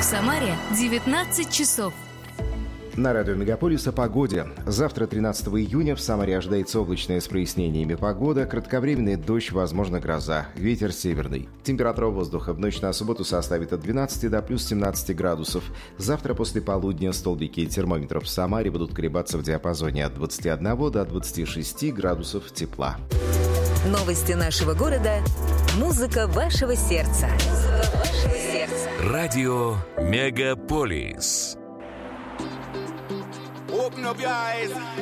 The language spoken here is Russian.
Самаре 19 часов. На радио «Мегаполис» о погоде. Завтра, 13 июня, в Самаре ожидается облачная с прояснениями погода, кратковременный дождь, возможно, гроза, ветер северный. Температура воздуха в ночь на субботу составит от 12 до плюс 17 градусов. Завтра после полудня столбики термометров в Самаре будут колебаться в диапазоне от 21 до 26 градусов тепла. Новости нашего города. Музыка вашего сердца. Радио «Мегаполис». Open up your eyes.